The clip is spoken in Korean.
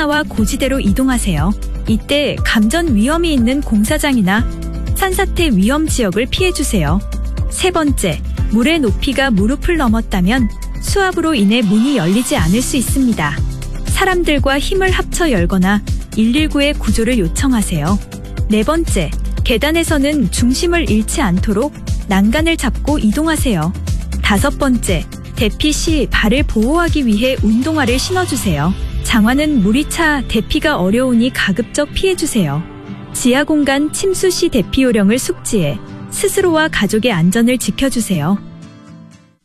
산사와 고지대로 이동하세요. 이때 감전 위험이 있는 공사장이나 산사태 위험 지역을 피해주세요. 세 번째, 물의 높이가 무릎을 넘었다면 수압으로 인해 문이 열리지 않을 수 있습니다. 사람들과 힘을 합쳐 열거나 119에 구조를 요청하세요. 네 번째, 계단에서는 중심을 잃지 않도록 난간을 잡고 이동하세요. 다섯 번째, 대피 시 발을 보호하기 위해 운동화를 신어주세요. 장화는 물이 차 대피가 어려우니 가급적 피해주세요. 지하공간 침수 시 대피 요령을 숙지해 스스로와 가족의 안전을 지켜주세요.